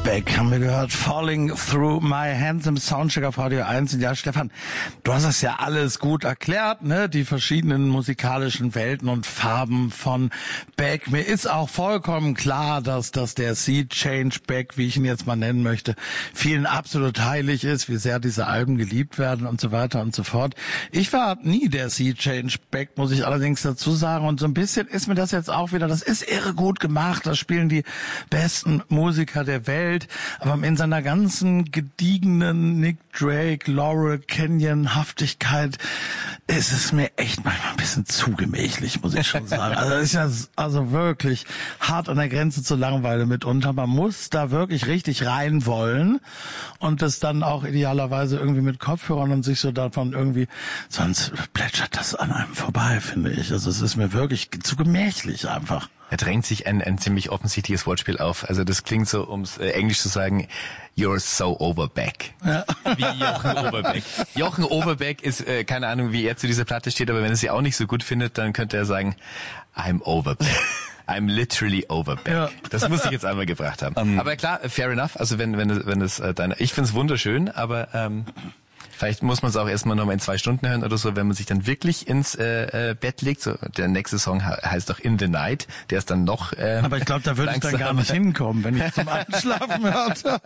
Beck haben wir gehört, Falling Through My Hands im Soundcheck auf Radio 1. Und ja, Stefan, du hast das ja alles gut erklärt, ne? Die verschiedenen musikalischen Welten und Farben von Beck. Mir ist auch vollkommen klar, dass der Sea Change Beck, wie ich ihn jetzt mal nennen möchte, vielen absolut heilig ist, wie sehr diese Alben geliebt werden und so weiter und so fort. Ich war nie der Sea Change Beck, muss ich allerdings dazu sagen. Und so ein bisschen ist mir das jetzt auch wieder, das ist irre gut gemacht. Das spielen die besten Musiker der Welt. Aber in seiner ganzen gediegenen Nick Drake, Laurel Canyon Haftigkeit ist es mir echt manchmal ein bisschen zu gemächlich, muss ich schon sagen. Also das ist ja also wirklich hart an der Grenze zur Langeweile mitunter. Man muss da wirklich richtig rein wollen und das dann auch idealerweise irgendwie mit Kopfhörern und sich so davon irgendwie, sonst plätschert das an einem vorbei, finde ich. Also es ist mir wirklich zu gemächlich einfach. Da drängt sich ein ziemlich offensichtliches Wortspiel auf. Also das klingt so, ums Englisch zu sagen, you're so over Beck. Ja. Wie Jochen Overbeck. Jochen Overbeck ist, keine Ahnung, wie er zu dieser Platte steht, aber wenn er sie auch nicht so gut findet, dann könnte er sagen, I'm over Beck. I'm literally over Beck. Ja. Das muss ich jetzt einmal gebracht haben. Aber klar, fair enough. Also wenn es deine, ich find's wunderschön, aber vielleicht muss man es auch erstmal nochmal in 2 Stunden hören oder so, wenn man sich dann wirklich ins Bett legt. So, der nächste Song heißt doch In the Night. Der ist dann noch aber ich glaube, da würde ich dann gar nicht hinkommen, wenn ich zum Einschlafen hörte.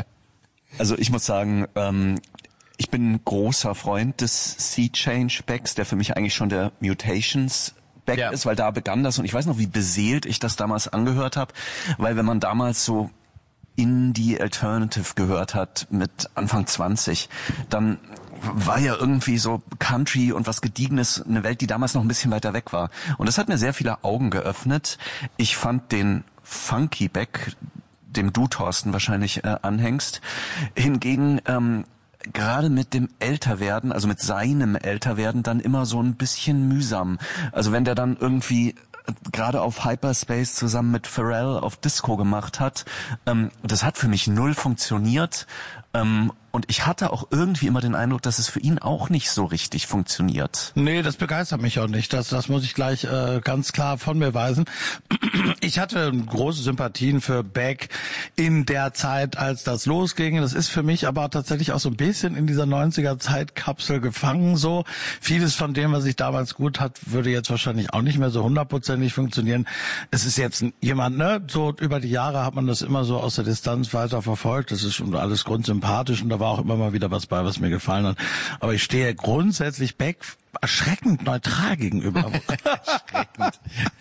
Also ich muss sagen, ich bin ein großer Freund des Sea Change Becks, der für mich eigentlich schon der Mutations Beck ist, weil da begann das und ich weiß noch, wie beseelt ich das damals angehört habe, weil wenn man damals so Indie Alternative gehört hat mit Anfang 20, dann war ja irgendwie so Country und was Gediegenes eine Welt, die damals noch ein bisschen weiter weg war. Und das hat mir sehr viele Augen geöffnet. Ich fand den Funky Beck, dem du, Thorsten, wahrscheinlich anhängst, hingegen gerade mit dem Älterwerden, also mit seinem Älterwerden, dann immer so ein bisschen mühsam. Also wenn der dann irgendwie gerade auf Hyperspace zusammen mit Pharrell auf Disco gemacht hat, das hat für mich null funktioniert. Und ich hatte auch irgendwie immer den Eindruck, dass es für ihn auch nicht so richtig funktioniert. Nee, das begeistert mich auch nicht. Das muss ich gleich ganz klar von mir weisen. Ich hatte große Sympathien für Beck in der Zeit, als das losging. Das ist für mich aber tatsächlich auch so ein bisschen in dieser 90er-Zeitkapsel gefangen. So vieles von dem, was ich damals gut hat, würde jetzt wahrscheinlich auch nicht mehr so 100%ig funktionieren. Es ist jetzt jemand, ne? So über die Jahre hat man das immer so aus der Distanz weiter verfolgt. Das ist schon alles grundsympathisch und da war auch immer mal wieder was bei, was mir gefallen hat. Aber ich stehe grundsätzlich Beck erschreckend neutral gegenüber. Erschreckend.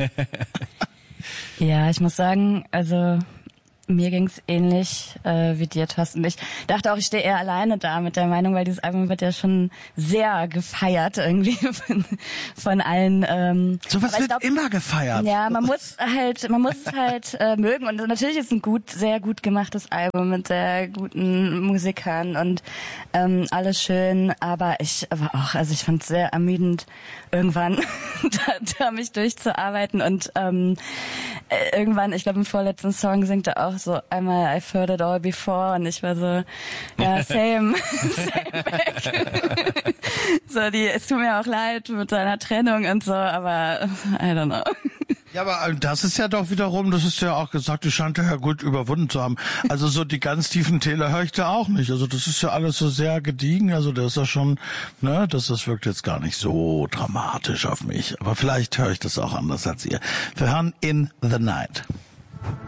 Ja, ich muss sagen, also mir ging's ähnlich wie dir, Thorsten. Ich dachte auch, ich stehe eher alleine da mit der Meinung, weil dieses Album wird ja schon sehr gefeiert irgendwie von allen. Sowas wird immer gefeiert. Ja, man muss es halt mögen. Und natürlich ist es ein sehr gut gemachtes Album mit sehr guten Musikern und alles schön. Aber ich fand es sehr ermüdend, irgendwann da mich durchzuarbeiten und irgendwann, ich glaube im vorletzten Song singt er auch so einmal I've heard it all before und ich war so, ja, same back. So, es tut mir auch leid mit seiner Trennung und so, aber I don't know. Ja, aber das ist ja doch wiederum, das ist ja auch gesagt, die scheint ja gut überwunden zu haben. Also so die ganz tiefen Täler höre ich da auch nicht. Also das ist ja alles so sehr gediegen. Also das ist ja schon, ne, das wirkt jetzt gar nicht so dramatisch auf mich. Aber vielleicht höre ich das auch anders als ihr. Wir hören In the Night.